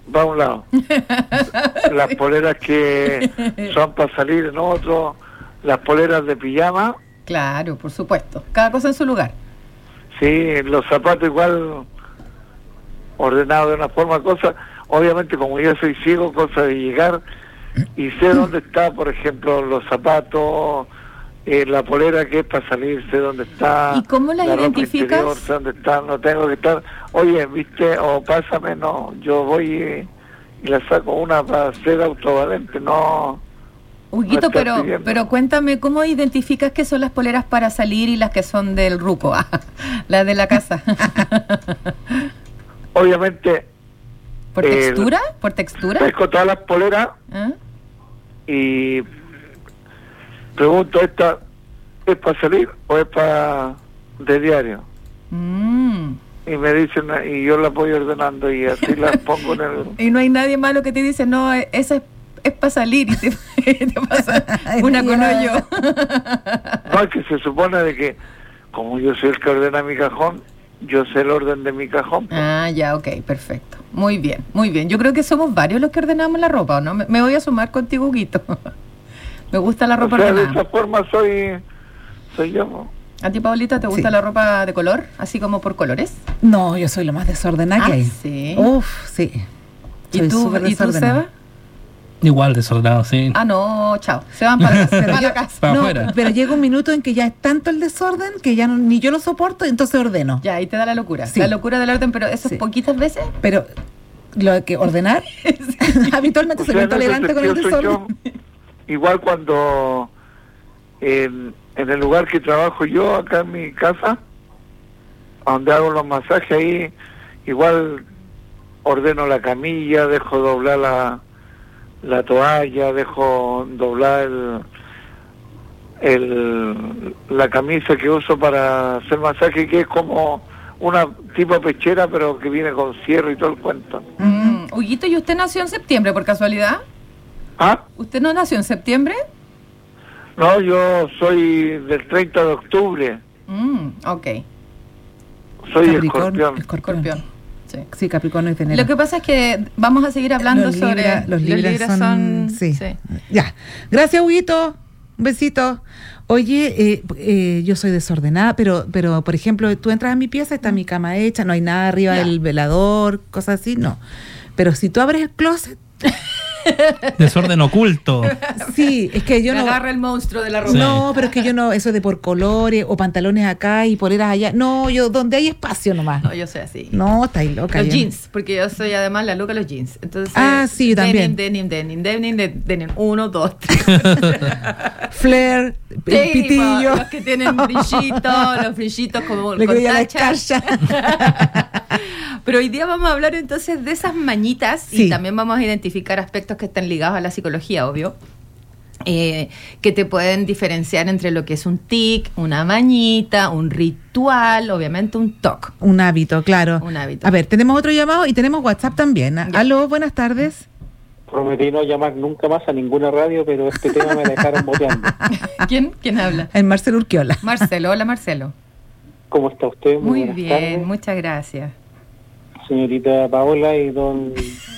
va a un lado. Las poleras que son para salir en otro, las poleras de pijama. Claro, por supuesto. Cada cosa en su lugar. Sí, los zapatos igual ordenados de una forma, cosa, obviamente como yo soy ciego, cosa de llegar y sé dónde está, por ejemplo, los zapatos, la polera que es para salir, sé dónde está. ¿Y cómo la identificas? Interior, sé dónde está, no tengo que estar, oye, viste, o pásame, no, yo voy y la saco una para ser autovalente, no. Huguito, pero cuéntame, ¿cómo identificas qué son las poleras para salir y las que son del ruco? Las de la casa. Obviamente. ¿Por textura? ¿Por textura? Pesco todas las poleras y pregunto, ¿esta es para salir o es para de diario? Y me dicen, y yo la voy ordenando y así las pongo en el... Y no hay nadie malo que te dice, no, esa es para salir y te pasa una con hoyo. No, es que se supone de que, como yo soy el que ordena mi cajón, yo sé el orden de mi cajón. Ah, ya, ok, perfecto. Muy bien, muy bien. Yo creo que somos varios los que ordenamos la ropa, ¿no? Me voy a sumar contigo, Huguito. Me gusta la ropa ordenada. De esa forma soy yo, ¿no? ¿A ti, Paulita, te gusta la ropa de color, así como por colores? No, yo soy lo más desordenada que hay. Sí. Uf, sí. ¿Y tú, Seba? Igual desordenado, sí. Ah, no, chao. Se van para la casa. Para no, afuera. Pero llega un minuto en que ya es tanto el desorden que ya ni yo lo soporto, entonces ordeno. Ya, ahí te da la locura. Sí. La locura del orden, pero eso es poquitas veces. Pero lo que ordenar, habitualmente soy intolerante con el desorden. Igual cuando en el lugar que trabajo yo, acá en mi casa, donde hago los masajes, ahí igual ordeno la camilla, dejo doblar la toalla, dejo doblar la camisa que uso para hacer masaje, que es como una tipo pechera, pero que viene con cierre y todo el cuento. Huguito, ¿y usted nació en septiembre por casualidad? ¿Ah? ¿Usted no nació en septiembre? No, yo soy del 30 de octubre. Ok. Soy Escorpión. Sí, Capricornio y Venera. Lo que pasa es que vamos a seguir hablando sobre... Los libres son... Sí. Sí. Ya. Gracias, Huguito. Un besito. Oye, yo soy desordenada, pero por ejemplo, tú entras a mi pieza, está mi cama hecha, no hay nada arriba del velador, cosas así, no. Pero si tú abres el closet... Desorden oculto. Sí, es que yo Me no... agarra el monstruo de la ropa. No, pero es que yo no, eso de por colores o pantalones acá y poleras allá. No, yo donde hay espacio nomás. No, yo soy así. No, estáis loca. Los jeans, porque yo soy además la loca de los jeans. Entonces, sí, también. Denim, 1, 2, 3. Flair, el pitillo. Los que tienen brillitos como le con la tacha. Pero hoy día vamos a hablar entonces de esas mañitas y también vamos a identificar aspectos que están ligados a la psicología, obvio, que te pueden diferenciar entre lo que es un tic, una mañita, un ritual, obviamente un TOC. Un hábito, claro. Un hábito. A ver, tenemos otro llamado y tenemos WhatsApp también. Aló, buenas tardes. Prometí no llamar nunca más a ninguna radio, pero este tema me dejaron boteando. ¿Quién habla? El Marcelo Urquiola. Marcelo, hola Marcelo. ¿Cómo está usted? Muy bien, tardes. muchas gracias. Señorita Paola y don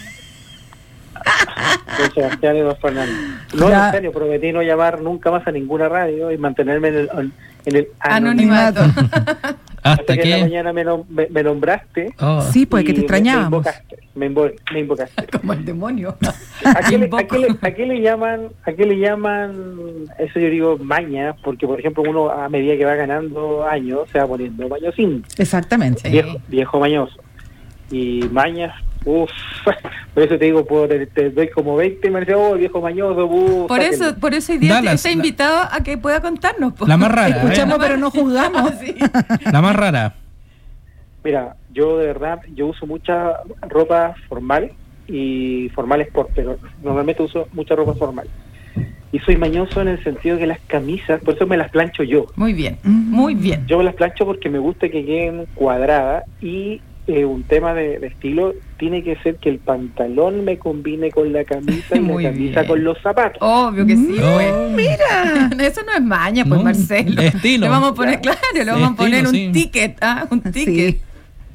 Sebastián y don Fernando. No, en serio, prometí no llamar nunca más a ninguna radio y mantenerme en el anonimato. ¿Hasta que qué? en la mañana me nombraste. Sí, pues que te extrañábamos. Me invocaste. Como el demonio. ¿A qué le llaman, eso yo digo, maña? Porque, por ejemplo, uno a medida que va ganando años se va poniendo mañosín. Exactamente. Sí. Viejo mañoso. Y mañas, por eso te digo, te doy como 20, me dice, viejo mañoso, Por eso hoy día está invitado a que pueda contarnos. La más rara. Escuchamos, pero no juzgamos. Sí. La más rara. Mira, yo de verdad, yo uso mucha ropa formal y formal sport, pero normalmente uso mucha ropa formal. Y soy mañoso en el sentido que las camisas, por eso me las plancho yo. Muy bien, muy bien. Yo me las plancho porque me gusta que queden cuadradas y un tema de estilo tiene que ser que el pantalón me combine con la camisa y la camisa con los zapatos. Obvio que sí, pues. Mira. Eso no es maña, pues, Marcelo. Estilo. Le vamos a poner, le vamos a poner un ticket, un ticket. Sí.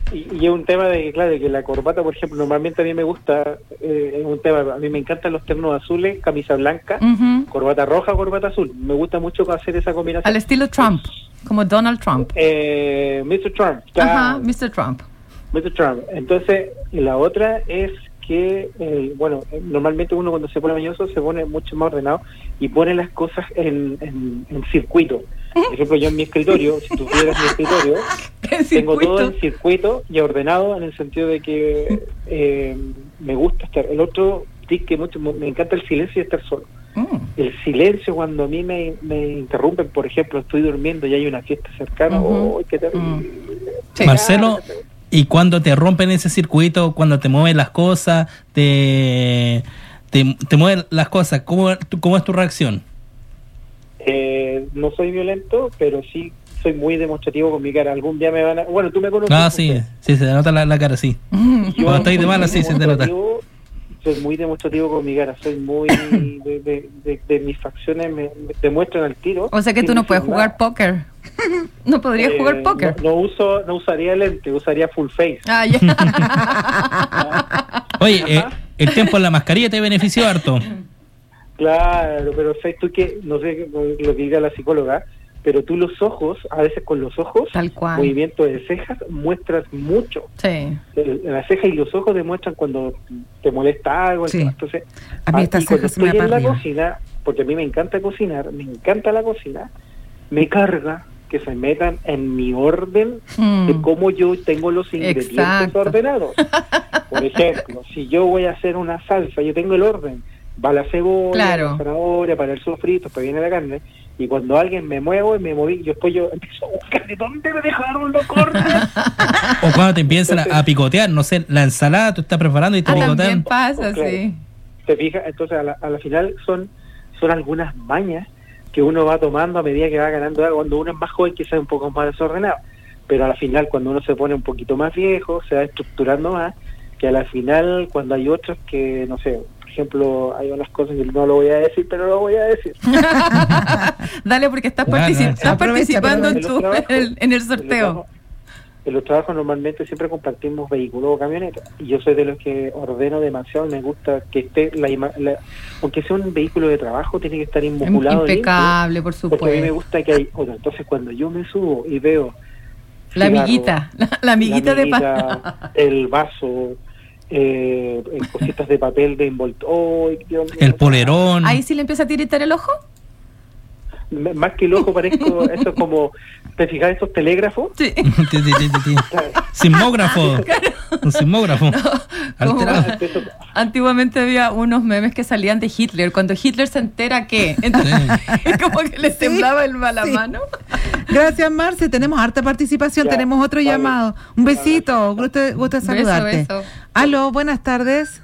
Y es un tema de que, claro, de que la corbata, por ejemplo, normalmente a mí me gusta, es un tema, a mí me encantan los ternos azules, camisa blanca, corbata roja, corbata azul. Me gusta mucho hacer esa combinación. Al estilo Trump, como Donald Trump. Mr. Trump. Ajá, Mr. Trump. Mr. Trump. Entonces, la otra es que, normalmente uno cuando se pone mañoso se pone mucho más ordenado y pone las cosas en circuito. Por ejemplo, yo en mi escritorio, si tú vieras mi escritorio, tengo todo en circuito y ordenado en el sentido de que me gusta estar. El otro tic que mucho me encanta el silencio y estar solo. El silencio cuando a mí me interrumpen, por ejemplo, estoy durmiendo y hay una fiesta cercana, qué terrible. Sí. Marcelo, y cuando te rompen ese circuito, cuando te mueven las cosas, te mueven las cosas, ¿cómo es tu reacción? No soy violento, pero sí soy muy demostrativo con mi cara. Algún día me van a... Bueno, tú me conoces. Ah, sí, se nota la cara, sí. Cuando estoy de mala, sí, se te nota. Soy muy demostrativo con mi cara, soy muy... de mis facciones me demuestran al tiro. O sea que tú no puedes jugar póker. No podrías jugar póker. No usaría lente, usaría full face. Ah, ya. Oye, el tiempo en la mascarilla te benefició harto. Claro, pero tú que, no sé lo que diga la psicóloga, pero tú los ojos, a veces con los ojos, tal cual, movimiento de cejas, muestras mucho. Sí. La ceja y los ojos demuestran cuando te molesta algo. Sí. Entonces, a mí esta ceja se me estoy en la arriba. cocina, porque a mí me encanta cocinar, me encanta la cocina, me carga que se metan en mi orden de cómo yo tengo los ingredientes ordenados. Por ejemplo, si yo voy a hacer una salsa, yo tengo el orden. Va la cebolla, claro, la zanahoria, para el sofrito, para viene la carne. Y cuando alguien me muevo y me moví, yo empiezo a buscar de dónde me dejaron los cortes. O cuando te empiezan a picotear, no sé, la ensalada tú estás preparando y te picotean. También pasa, claro. Sí. ¿Te fijas? Entonces a la final son algunas mañas que uno va tomando a medida que va ganando algo. Cuando uno es más joven quizás un poco más desordenado, pero a la final cuando uno se pone un poquito más viejo, se va estructurando más, que a la final cuando hay otros que, no sé, por ejemplo, hay unas cosas que no lo voy a decir, pero lo voy a decir. Dale, porque estás participando en el sorteo. En los trabajos normalmente siempre compartimos vehículos o camionetas. Y yo soy de los que ordeno demasiado. Me gusta que esté, aunque sea un vehículo de trabajo, tiene que estar inmaculado. Impecable, limpio, por supuesto. Porque a mí me gusta que hay otro. Entonces, cuando yo me subo y veo... La amiguita, la amiguita de el vaso... cositas de papel de envoltorio, el polerón. Ahí sí le empieza a tiritar el ojo. Más que el ojo parezco eso es como, ¿te fijas esos telégrafos? Sí. Sismógrafo. Claro. Un sismógrafo. Alterado. Antiguamente había unos memes que salían de Hitler, cuando Hitler se entera que entonces, como que le temblaba la mano. Gracias, Marce, tenemos harta participación, Ya, tenemos otro llamado. Un besito, gusto saludarte. Beso. Aló, buenas tardes.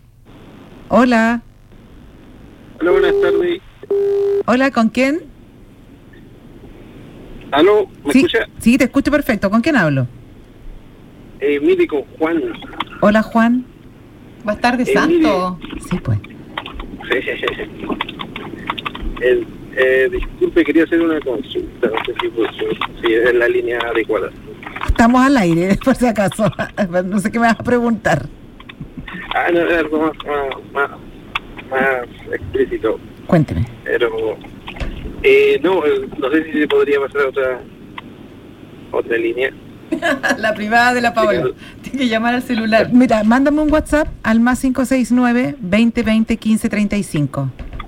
Hola. Hola, buenas tardes. Hola, ¿con quién? ¿Aló? ¿Me escucha? Sí, te escucho perfecto. ¿Con quién hablo? Mire, con Juan. Hola, Juan. Va a estar de santo. Sí, pues. Disculpe, quería hacer una consulta. No sé si es la línea adecuada. Estamos al aire, por si acaso. No sé qué me vas a preguntar. No, algo más explícito. Cuénteme. Pero no sé si se podría pasar a otra línea. La privada de la Paola. Tiene que llamar al celular. Mira, mándame un WhatsApp al más 569-2020-1535.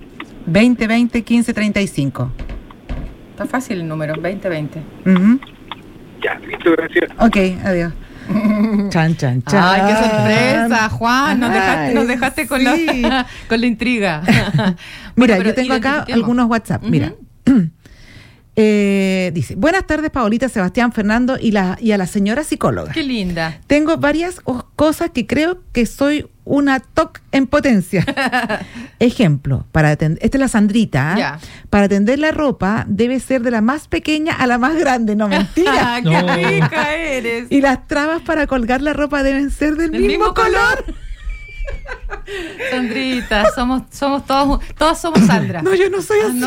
2020-1535. Está fácil el número, 2020. Ya, listo, gracias. Ok, adiós. Chan. Ay, qué sorpresa, Juan. Nos dejaste con, sí. con la intriga. Mira, yo tengo acá algunos WhatsApp. Mira. Dice, buenas tardes, Paolita, Sebastián, Fernando y a la señora psicóloga. Qué linda. Tengo varias cosas que creo que soy una TOC en potencia. Ejemplo, esta es la Sandrita. Ya. Para atender la ropa debe ser de la más pequeña a la más grande, no mentira. ¡Qué rica eres! Y las trabas para colgar la ropa deben ser del mismo color. Sandrita, somos todas somos Sandra. No, yo no soy así. ¿No?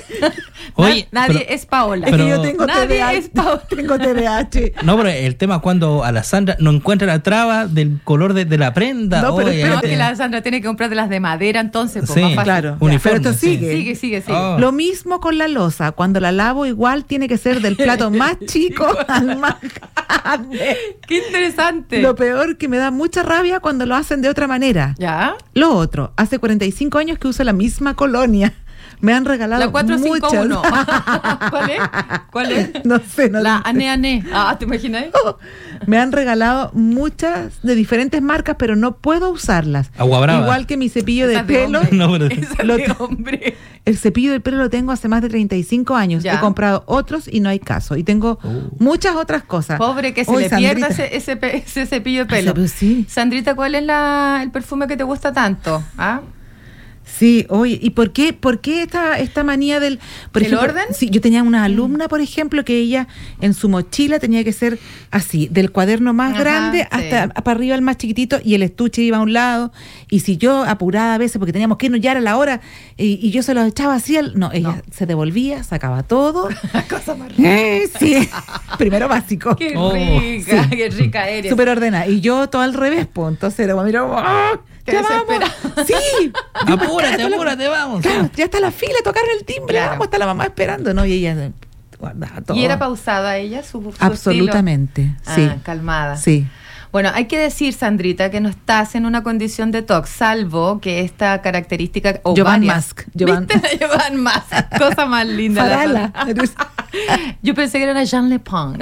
Oye, nadie pero- es Paola. Es que pero- yo tengo Nadie TDAH. es Paola. Tengo TDAH. No, pero el tema es cuando a la Sandra no encuentra la traba del color de la prenda. No, pero Oye, espérate. No, te- que la Sandra tiene que comprar de las de madera, entonces, pues, Sí, más fácil. Claro. Uniforme, Pero esto sí. sigue. Sigue. Oh. Lo mismo con la loza. Cuando la lavo igual tiene que ser del plato más chico al más grande. Qué interesante. Lo peor que me da mucha rabia cuando lo hacen de otra manera. ¿Ya? Lo otro, hace 45 años que uso la misma colonia. Me han regalado La 451. muchas. ¿Cuál es? No sé, no La sé. Ane. Ah, ¿te imaginas? Me han regalado muchas de diferentes marcas, pero no puedo usarlas. Agua Brava. Igual que mi cepillo de Esa pelo. hombre. No, pero- Esa Lo- de hombre. El cepillo del pelo lo tengo hace más de 35 años. Ya. He comprado otros y no hay caso. Y tengo muchas otras cosas. Pobre que se Hoy, le pierda Sandrita. ese cepillo de pelo. Pues sí. Sandrita, ¿cuál es el perfume que te gusta tanto? ¿Ah? Sí, oye, ¿y por qué esta manía del... Por ¿El ejemplo, orden? Sí, yo tenía una alumna, por ejemplo, que ella en su mochila tenía que ser así, del cuaderno más Ajá, grande sí. hasta para arriba el más chiquitito, y el estuche iba a un lado, y si yo apurada a veces, porque teníamos que irnos ya a la hora, y yo se lo echaba así, no, ella se devolvía, sacaba todo. Cosa más Sí, primero básico. Qué Oh, rica, sí. qué rica eres. Súper ordenada. Y yo todo al revés, pues. Entonces era como, mira, ¡ah! Te ¡Ya vamos! desespera. Sí. Apúrate, vamos. Claro, ya está la fila, tocaron el timbre, Claro. vamos, está la mamá esperando, ¿no? Y ella guardaba todo. ¿Y era pausada ella, su Absolutamente, estilo? sí. Ah, calmada. Sí. Bueno, hay que decir, Sandrita, que no estás en una condición de TOC, salvo que esta característica... o Jovan varias. Musk, Jovan- ¿Viste? Jovan Musk. Cosa más linda. la Farala. Sandra. Yo pensé que era Jean Le Pen.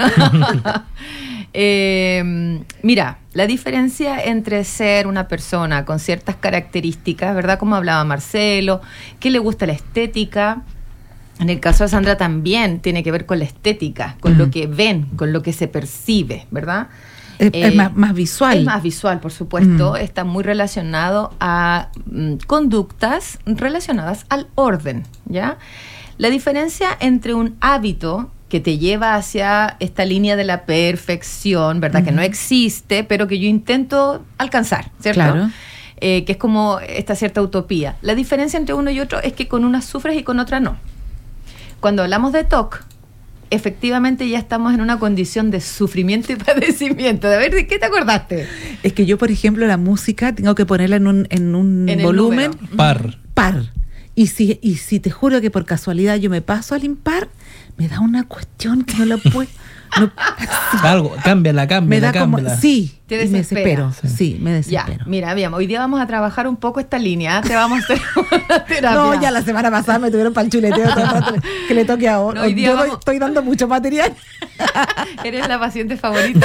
Mira, la diferencia entre ser una persona con ciertas características, ¿verdad? Como hablaba Marcelo, que le gusta la estética. En el caso de Sandra también tiene que ver con la estética, con lo que ven, con lo que se percibe, ¿verdad? Es más visual. Es más visual, por supuesto. Está muy relacionado a conductas relacionadas al orden, ¿ya? La diferencia entre un hábito que te lleva hacia esta línea de la perfección, ¿verdad? Que no existe, pero que yo intento alcanzar, ¿cierto? Claro. Que es como esta cierta utopía. La diferencia entre uno y otro es que con una sufres y con otra no. Cuando hablamos de TOC, efectivamente ya estamos en una condición de sufrimiento y padecimiento. A ver, ¿de qué te acordaste? Es que yo, por ejemplo, la música tengo que ponerla en un En el volumen número. Par. Y si te juro que por casualidad yo me paso al impar, me da una cuestión que no la puedo... no- Algo, cámbiala. me da como... Sí, Te y me desespera. desespero. Sí, me Ya, desespero. mira, bien, hoy día vamos a trabajar un poco esta línea. Te vamos a hacer una terapia. No, ya la semana pasada me tuvieron para el chuleteo todo el rato, que le toque ahora. No, hoy día Yo vamos- estoy dando mucho material. Eres la paciente favorita.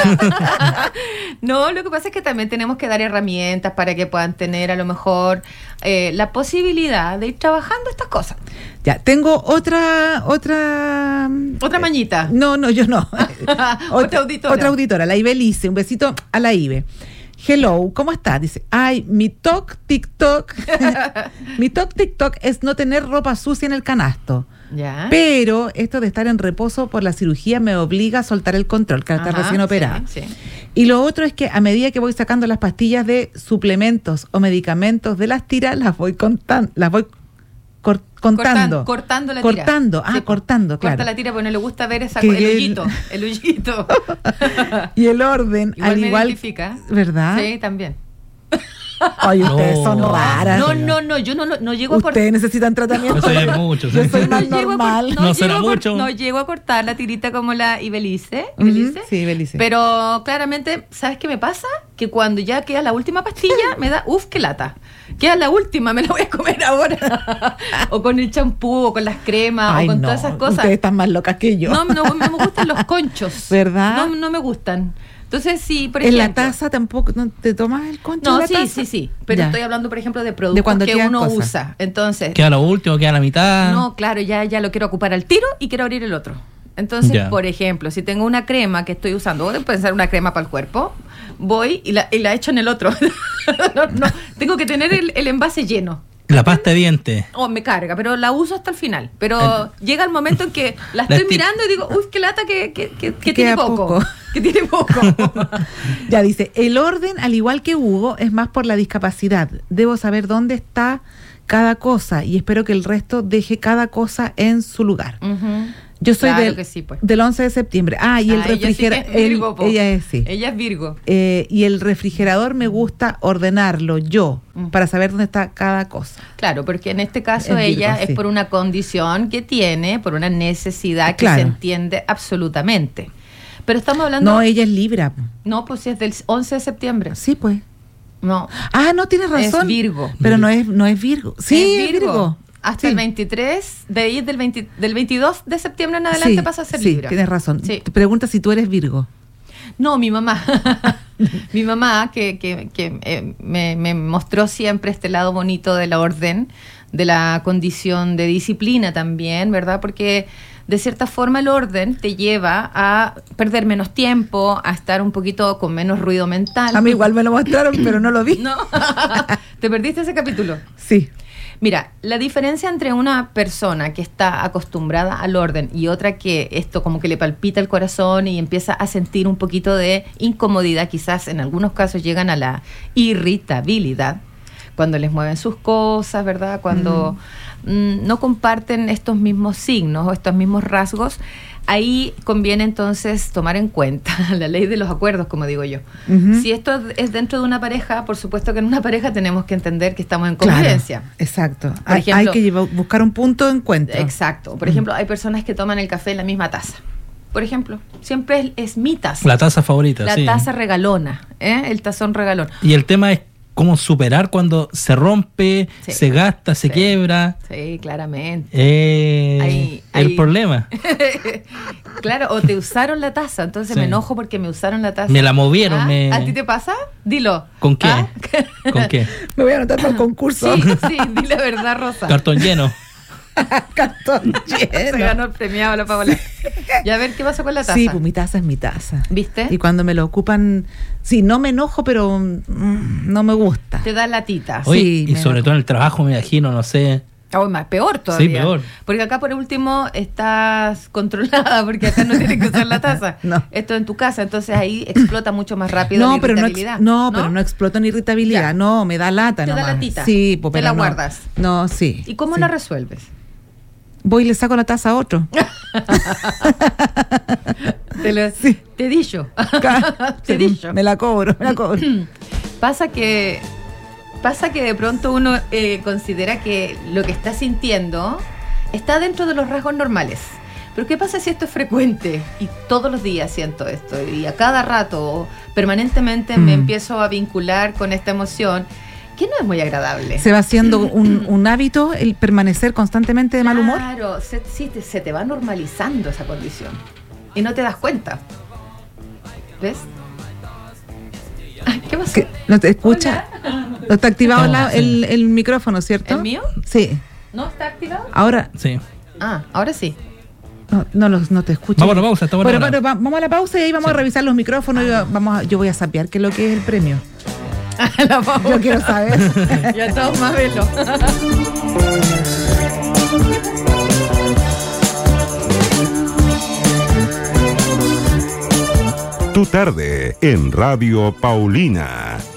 No, lo que pasa es que también tenemos que dar herramientas para que puedan tener a lo mejor la posibilidad de ir trabajando estas cosas. Ya, tengo otra Otra mañita. No, yo no. Otra auditora. Otra auditora, la Ibelice. Un besito a la Ibe. Hello, ¿cómo estás? Dice, ay, mi TikTok es no tener ropa sucia en el canasto. Ya. Pero esto de estar en reposo por la cirugía me obliga a soltar el control, que está Ajá, recién operada. sí, sí. Y lo otro es que a medida que voy sacando las pastillas de suplementos o medicamentos de las tiras, las voy contando, contando. Cortando la tira. Cortando, Sí, cortando, claro. Corta la tira porque no le gusta ver esa Que el él- hoyito. El hoyito. Y el orden, Igual al me igual, identifica. ¿verdad? Sí, también. Ay, ustedes son No. raras. No, yo no llego a cortar. Ustedes necesitan tratamiento. Eso ya es mucho. Yo sí. soy más llego a normal. No será llego a mucho. No llego a cortar la tirita como la Ibelice. Ujú, Ibelice. sí, Ibelice. Pero claramente, ¿sabes qué me pasa? Que cuando ya queda la última pastilla, me da, qué lata. Queda la última, me la voy a comer ahora. O con el champú, o con las cremas, Ay, o con no, todas esas cosas. Ustedes están más locas que yo. No me gustan los conchos. ¿Verdad? No me gustan. Entonces, sí, por En ejemplo. la taza tampoco, ¿no te tomas el concho No, de la sí, taza? sí. Pero Ya. estoy hablando, por ejemplo, de De productos cuando que quedan uno cosas. usa. Entonces, Queda lo último, queda la mitad. no, claro, ya lo quiero ocupar al tiro y quiero abrir el otro. Entonces, Ya. por ejemplo, si tengo una crema que estoy usando, voy a pensar una crema para el cuerpo, voy y la echo en el otro. no, tengo que tener el envase lleno. La pasta de dientes. Oh, me carga, pero la uso hasta el final. Pero llega el momento en que la La estoy esti- mirando y digo, uy, qué lata que tiene queda poco. poco. Que tiene poco. Ya dice, el orden, al igual que Hugo, es más por la discapacidad. Debo saber dónde está cada cosa y espero que el resto deje cada cosa en su lugar. Yo soy Claro que sí, pues. del 11 de septiembre. Y el refrigerador. Ella es Virgo. Y el refrigerador me gusta ordenarlo yo, para saber dónde está cada cosa. Claro, porque en este caso Es Virgo, ella sí. es por una condición que tiene, por una necesidad que Claro. se entiende absolutamente. Pero estamos hablando... No, ella es Libra. No, pues si es del 11 de septiembre. Sí, pues. No, No, tienes razón. es Virgo. Pero no es Virgo. Sí, es Virgo. Hasta Sí. el 23, de ahí del 22 de septiembre en adelante Sí, pasa a ser sí, Libra. tienes razón. Sí. Te pregunta si tú eres Virgo. No, mi mamá. Mi mamá que me mostró siempre este lado bonito de la orden, de la condición de disciplina también, ¿verdad? Porque de cierta forma el orden te lleva a perder menos tiempo, a estar un poquito con menos ruido mental. A mí igual me lo mostraron, pero no lo vi. No. ¿Te perdiste ese capítulo? Sí. Mira, la diferencia entre una persona que está acostumbrada al orden y otra que esto como que le palpita el corazón y empieza a sentir un poquito de incomodidad, quizás en algunos casos llegan a la irritabilidad, cuando les mueven sus cosas, ¿verdad? Cuando no comparten estos mismos signos o estos mismos rasgos, ahí conviene entonces tomar en cuenta la ley de los acuerdos, como digo yo. Si esto es dentro de una pareja, por supuesto que en una pareja tenemos que entender que estamos en convivencia. Claro, exacto. Por ejemplo, hay que buscar un punto de encuentro. Exacto. Por ejemplo, hay personas que toman el café en la misma taza. Por ejemplo, siempre es mi taza. La taza favorita, La sí. taza regalona, el tazón regalón. Y el tema es cómo superar cuando se rompe, Sí. se gasta, se Sí. quiebra. Sí, claramente. El Ahí. problema. Claro, o te usaron la taza, entonces Sí. me enojo porque me usaron la taza. Me la movieron. ¿A ti te pasa? Dilo. ¿Con qué? ¿Ah? ¿Con qué? Me voy a anotar para el concurso. Sí, di la verdad, Rosa. Cartón lleno. Cartón Se lleno. ganó el premiado la Paola. Y a ver, ¿qué pasó con la taza? Sí, pues mi taza es mi taza. ¿Viste? Y cuando me lo ocupan, sí, no me enojo, pero no me gusta. Te da latita. Oye, Sí, y me sobre enojo. todo en el trabajo, me imagino, no sé. Aún más, peor todavía. Sí, peor. Porque acá por último estás controlada, porque acá no tienes que usar la taza. No. Esto en tu casa, entonces ahí explota mucho más rápido No, la pero irritabilidad. pero no exploto en irritabilidad. Ya. No, me da lata Te da nomás. latita. Sí, pues, Te pero la no. guardas. No, sí. ¿Y cómo sí. la resuelves? Voy y le saco la taza a otro. Te he dicho. Te he dicho. Me la cobro. Pasa que de pronto uno considera que lo que está sintiendo está dentro de los rasgos normales. Pero ¿qué pasa si esto es frecuente? Y todos los días siento esto. Y a cada rato, permanentemente me empiezo a vincular con esta emoción, que no es muy agradable. Se va haciendo un hábito el permanecer constantemente de mal humor. Claro, se te va normalizando esa condición. Y no te das cuenta. ¿Ves? Ay, ¿qué pasó? ¿No te escucha? No está activado No, sí. el micrófono, ¿cierto? ¿El mío? Sí. ¿No está activado? Ahora Sí. Ahora sí. no te escucho. Vamos a la pausa, está buena Bueno, hora. vamos a la pausa y ahí vamos a revisar los micrófonos y yo voy a sapear qué es lo que es el premio. La vamos. Yo quiero saber. Ya todos más velo. Tu tarde en Radio Paulina.